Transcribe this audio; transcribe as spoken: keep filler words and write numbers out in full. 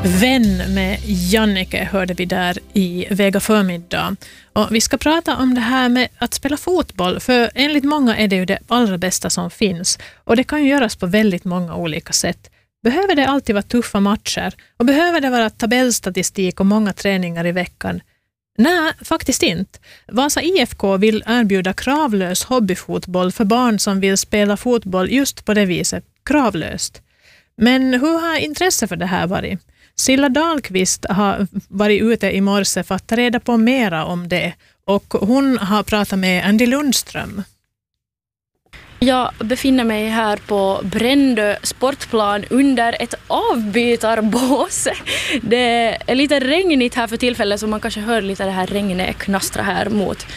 Vän med Jannike hörde vi där i Vega förmiddag. Och vi ska prata om det här med att spela fotboll, för enligt många är det ju det allra bästa som finns. Och det kan ju göras på väldigt många olika sätt. Behöver det alltid vara tuffa matcher? Och behöver det vara tabellstatistik och många träningar i veckan? Nej, faktiskt inte. Vasa I F K vill erbjuda kravlös hobbyfotboll för barn som vill spela fotboll just på det viset, kravlöst. Men hur har intresse för det här varit? Silla Dahlqvist har varit ute i morse för att ta reda på mera om det, och hon har pratat med Andy Lundström. Jag befinner mig här på Brändö sportplan under ett avbytarbås. Det är lite regnigt här för tillfället, så man kanske hör lite det här regnet knastra här mot